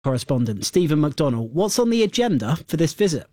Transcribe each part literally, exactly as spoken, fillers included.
Correspondent Stephen McDonnell, what's on the agenda for this visit?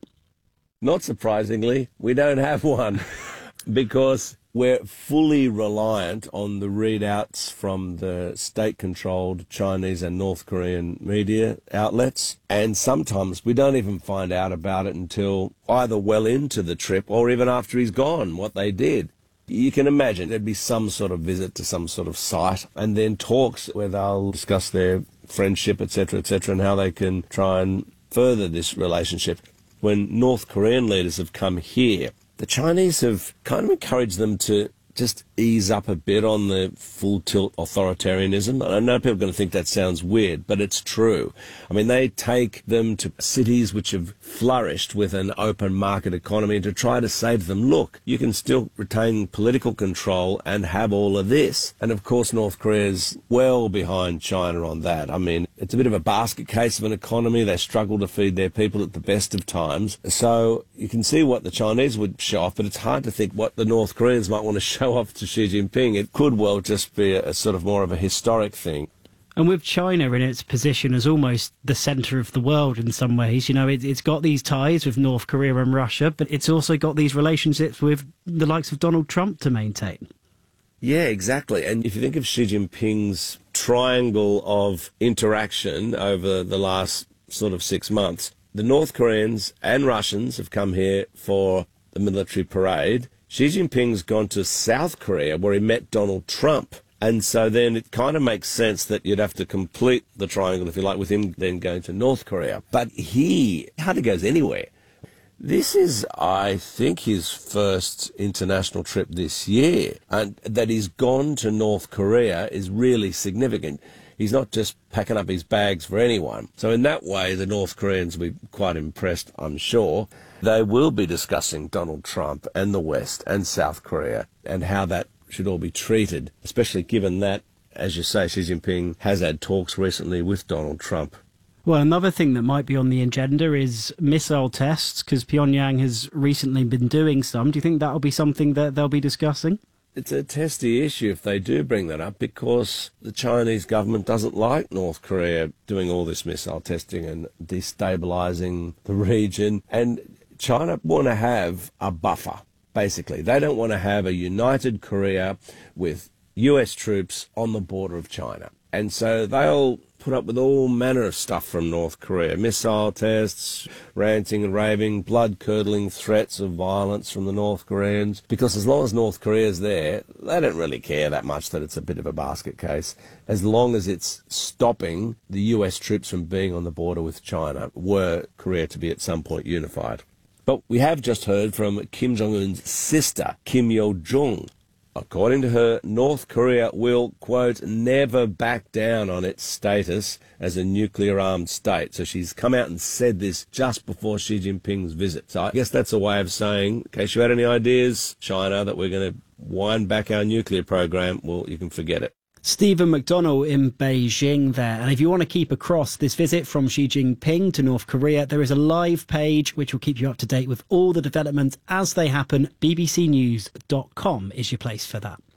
Not surprisingly, we don't have one because we're fully reliant on the readouts from the state-controlled Chinese and North Korean media outlets, and sometimes we don't even find out about it until either well into the trip or even after he's gone, what they did. You can imagine there'd be some sort of visit to some sort of site and then talks where they'll discuss their friendship, et cetera, et cetera, and how they can try and further this relationship. When North Korean leaders have come here, the Chinese have kind of encouraged them to just ease up a bit on the full-tilt authoritarianism. I know people are going to think that sounds weird, but it's true. I mean, they take them to cities which have flourished with an open market economy to try to say to them, look, you can still retain political control and have all of this. And of course, North Korea's well behind China on that. I mean, it's a bit of a basket case of an economy. They struggle to feed their people at the best of times. So you can see what the Chinese would show off, but it's hard to think what the North Koreans might want to show off to Xi Jinping. It could well just be a, a sort of more of a historic thing. And with China in its position as almost the centre of the world in some ways, you know, it, it's got these ties with North Korea and Russia, but it's also got these relationships with the likes of Donald Trump to maintain. Yeah, exactly. And if you think of Xi Jinping's triangle of interaction over the last sort of six months, the North Koreans and Russians have come here for the military parade. Xi Jinping's gone to South Korea where he met Donald Trump. And so then it kind of makes sense that you'd have to complete the triangle, if you like, with him then going to North Korea. But he hardly goes anywhere. This is, I think, his first international trip this year. And that he's gone to North Korea is really significant. He's not just packing up his bags for anyone. So in that way, the North Koreans will be quite impressed, I'm sure. They will be discussing Donald Trump and the West and South Korea and how that should all be treated, especially given that, as you say, Xi Jinping has had talks recently with Donald Trump. Well, another thing that might be on the agenda is missile tests, because Pyongyang has recently been doing some. Do you think that'll be something that they'll be discussing? It's a testy issue if they do bring that up, because the Chinese government doesn't like North Korea doing all this missile testing and destabilising the region. And China want to have a buffer, basically. They don't want to have a united Korea with U S troops on the border of China. And so they'll put up with all manner of stuff from North Korea. Missile tests, ranting and raving, blood-curdling threats of violence from the North Koreans. Because as long as North Korea's there, they don't really care that much that it's a bit of a basket case. As long as it's stopping the U S troops from being on the border with China, were Korea to be at some point unified. But we have just heard from Kim Jong-un's sister, Kim Yo-jong. According to her, North Korea will, quote, never back down on its status as a nuclear-armed state. So she's come out and said this just before Xi Jinping's visit. So I guess that's a way of saying, in case you had any ideas, China, that we're going to wind back our nuclear program, well, you can forget it. Stephen McDonnell in Beijing there. And if you want to keep across this visit from Xi Jinping to North Korea, there is a live page which will keep you up to date with all the developments as they happen. b b c news dot com is your place for that.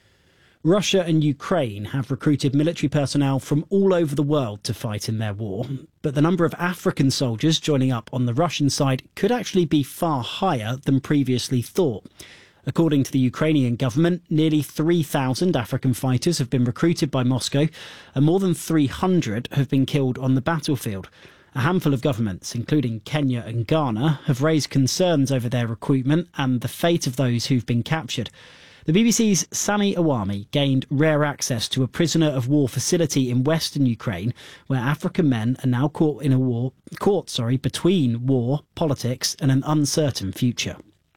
Russia and Ukraine have recruited military personnel from all over the world to fight in their war. But the number of African soldiers joining up on the Russian side could actually be far higher than previously thought. According to the Ukrainian government, nearly three thousand African fighters have been recruited by Moscow, and more than three hundred have been killed on the battlefield. A handful of governments, including Kenya and Ghana, have raised concerns over their recruitment and the fate of those who've been captured. The B B C's Sami Awami gained rare access to a prisoner of war facility in western Ukraine, where African men are now caught in a war, caught, sorry, between war, politics, and an uncertain future.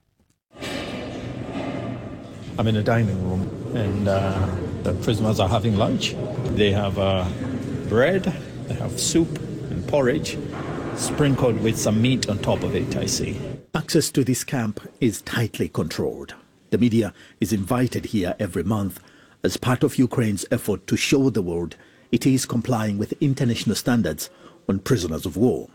I'm in a dining room, and uh, the prisoners are having lunch. They have uh, bread, they have soup and porridge, sprinkled with some meat on top of it, I see. Access to this camp is tightly controlled. The media is invited here every month as part of Ukraine's effort to show the world it is complying with international standards on prisoners of war.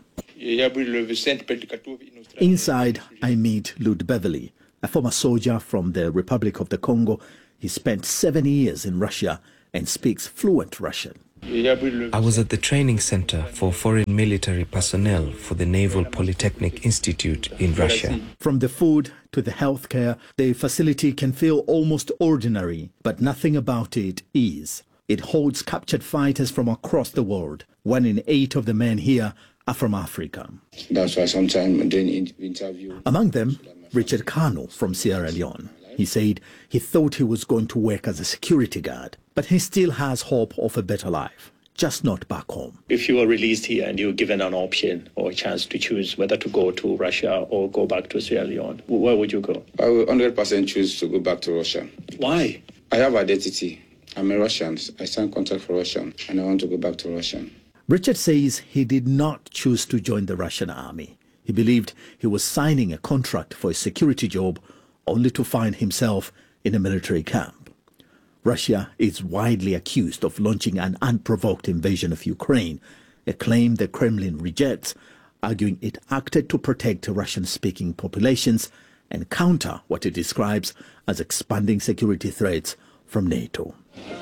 Inside, I meet Lud Beverly, a former soldier from the Republic of the Congo. He spent seven years in Russia and speaks fluent Russian. I was at the training center for foreign military personnel for the Naval Polytechnic Institute in Russia. From the food to the healthcare, the facility can feel almost ordinary, but nothing about it is. It holds captured fighters from across the world. One in eight of the men here are from Africa. That's why sometimes during interview. Among them, Richard Kano from Sierra Leone. He said he thought he was going to work as a security guard, but he still has hope of a better life, just not back home. If you were released here and you were given an option or a chance to choose whether to go to Russia or go back to Sierra Leone, where would you go? I would one hundred percent choose to go back to Russia. Why? I have identity. I'm a Russian. I signed contract for Russia, and I want to go back to Russia. Richard says he did not choose to join the Russian army. He believed he was signing a contract for a security job only to find himself in a military camp. Russia is widely accused of launching an unprovoked invasion of Ukraine, a claim the Kremlin rejects, arguing it acted to protect Russian-speaking populations and counter what it describes as expanding security threats from NATO.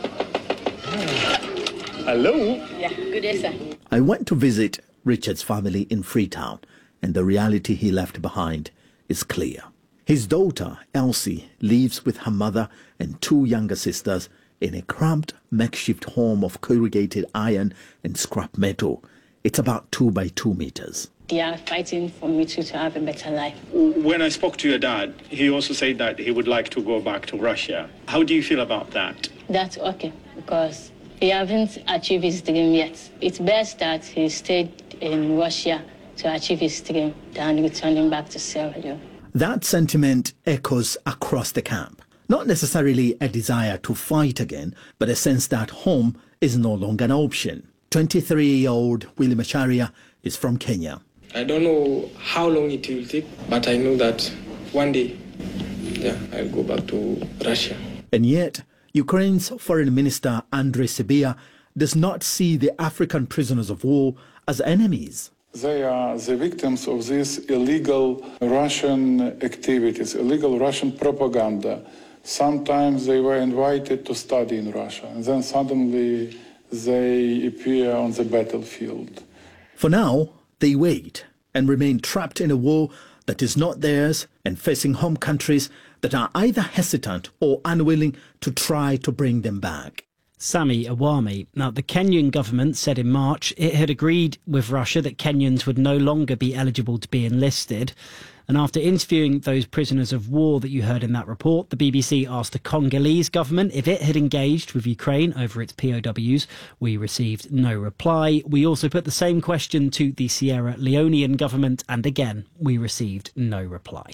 Hello? Yeah, good day, sir. I went to visit Richard's family in Freetown, and the reality he left behind is clear. His daughter, Elsie, lives with her mother and two younger sisters in a cramped makeshift home of corrugated iron and scrap metal. It's about two by two meters. They are fighting for me to, to have a better life. When I spoke to your dad, he also said that he would like to go back to Russia. How do you feel about that? That's okay, because he hasn't achieved his dream yet. It's best that he stayed in Russia to achieve his dream than returning back to Sierra Leone. That sentiment echoes across the camp. Not necessarily a desire to fight again, but a sense that home is no longer an option. twenty-three-year-old Willie Macharia is from Kenya. I don't know how long it will take, but I know that one day, yeah, I'll go back to Russia. And yet, Ukraine's Foreign Minister Andrei Sybiha does not see the African prisoners of war as enemies. They are the victims of these illegal Russian activities, illegal Russian propaganda. Sometimes they were invited to study in Russia, and then suddenly they appear on the battlefield. For now, they wait and remain trapped in a war that is not theirs and facing home countries that are either hesitant or unwilling to try to bring them back. Sammy Awami. Now, the Kenyan government said in March it had agreed with Russia that Kenyans would no longer be eligible to be enlisted. And after interviewing those prisoners of war that you heard in that report, the B B C asked the Congolese government if it had engaged with Ukraine over its P O Ws. We received no reply. We also put the same question to the Sierra Leonean government, and again, we received no reply.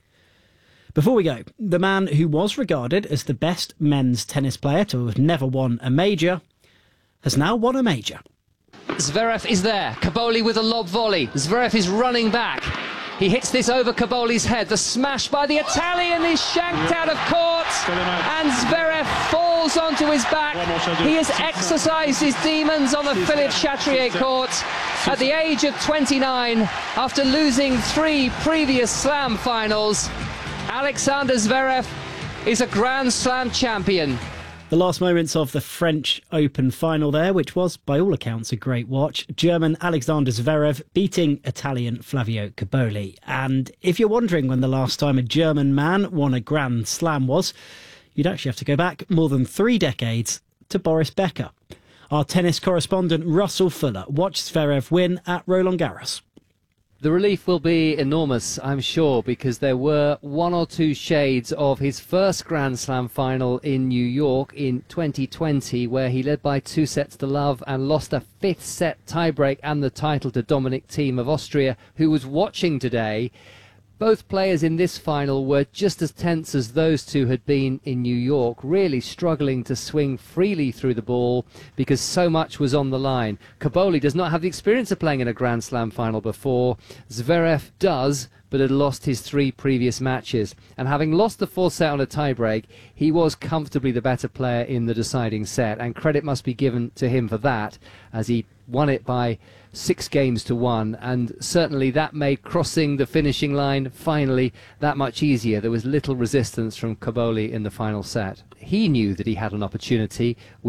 Before we go, the man who was regarded as the best men's tennis player to have never won a major has now won a major. Zverev is there. Kaboli with a lob volley. Zverev is running back. He hits this over Kaboli's head. The smash by the Italian is shanked out of court, and Zverev falls onto his back. He has exercised his demons on the Philippe Chatrier court at the age of twenty-nine after losing three previous Slam finals. Alexander Zverev is a Grand Slam champion. The last moments of the French Open final there, which was, by all accounts, a great watch. German Alexander Zverev beating Italian Flavio Caboli. And if you're wondering when the last time a German man won a Grand Slam was, you'd actually have to go back more than three decades to Boris Becker. Our tennis correspondent Russell Fuller watched Zverev win at Roland Garros. The relief will be enormous, I'm sure, because there were one or two shades of his first Grand Slam final in New York in twenty twenty, where he led by two sets to love and lost a fifth set tiebreak and the title to Dominic Thiem of Austria, who was watching today. Both players in this final were just as tense as those two had been in New York, really struggling to swing freely through the ball because so much was on the line. Caboli does not have the experience of playing in a Grand Slam final before. Zverev does, but had lost his three previous matches. And having lost the fourth set on a tiebreak, he was comfortably the better player in the deciding set, and credit must be given to him for that, as he won it by six games to one, and certainly that made crossing the finishing line finally that much easier. There was little resistance from Caboli in the final set. He knew that he had an opportunity with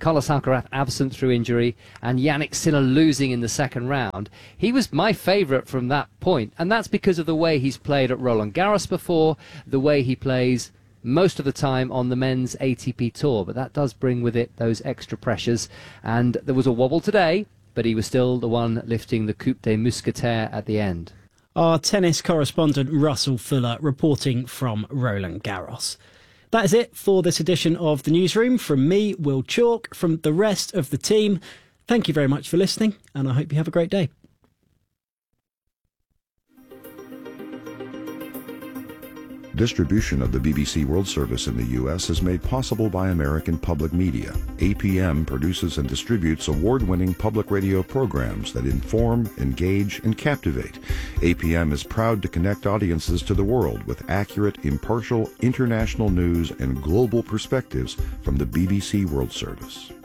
Carlos Alcaraz absent through injury, and Yannick Sinner losing in the second round. He was my favourite from that point, and that's because of the way he's played at Roland Garros before, the way he plays most of the time on the men's A T P Tour, but that does bring with it those extra pressures, and there was a wobble today, but he was still the one lifting the Coupe des Mousquetaires at the end. Our tennis correspondent Russell Fuller reporting from Roland Garros. That is it for this edition of The Newsroom. From me, Will Chalk, from the rest of the team, thank you very much for listening, and I hope you have a great day. Distribution of the B B C World Service in the U S is made possible by American Public Media. A P M produces and distributes award-winning public radio programs that inform, engage, and captivate. A P M is proud to connect audiences to the world with accurate, impartial, international news and global perspectives from the B B C World Service.